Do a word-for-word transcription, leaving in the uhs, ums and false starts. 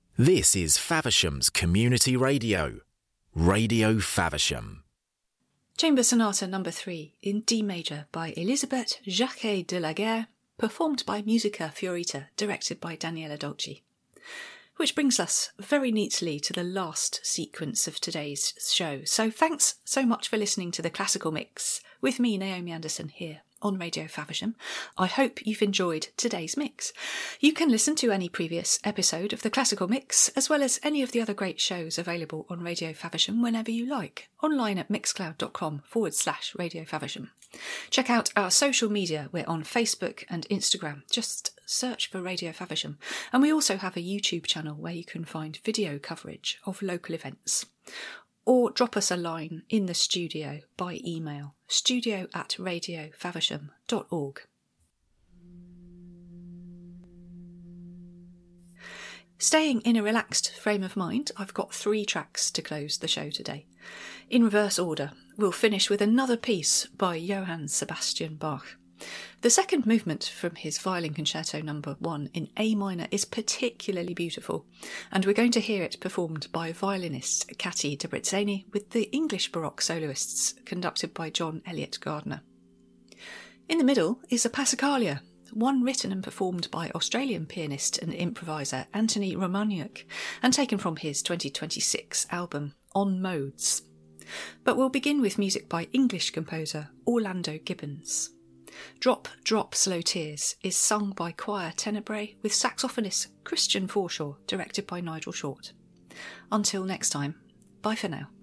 This is Faversham's Community Radio, Radio Faversham. Chamber Sonata number three in D major by Elisabeth Jacquet de la Guerre, performed by Musica Fiorita, directed by Daniela Dolci. Which brings us very neatly to the last sequence of today's show. So thanks so much for listening to the Classical Mix with me, Naomi Anderson, here on Radio Faversham. I hope you've enjoyed today's mix. You can listen to any previous episode of the Classical Mix, as well as any of the other great shows available on Radio Faversham whenever you like, online at mixcloud.com forward slash Radio Faversham. Check out our social media. We're on Facebook and Instagram. Just search for Radio Faversham. And we also have a YouTube channel where you can find video coverage of local events. Or drop us a line in the studio by email, studio at radio faversham dot org. Staying in a relaxed frame of mind, I've got three tracks to close the show today. In reverse order, we'll finish with another piece by Johann Sebastian Bach. The second movement from his Violin Concerto number one in A minor is particularly beautiful, and we're going to hear it performed by violinist Kati de Brezeni with the English Baroque soloists conducted by John Elliott Gardner. In the middle is a Passacaglia, one written and performed by Australian pianist and improviser Anthony Romaniuk, and taken from his twenty twenty-six album On Modes. But we'll begin with music by English composer Orlando Gibbons. Drop, Drop, Slow Tears is sung by Choir Tenebrae with saxophonist Christian Forshaw, directed by Nigel Short. Until next time, bye for now.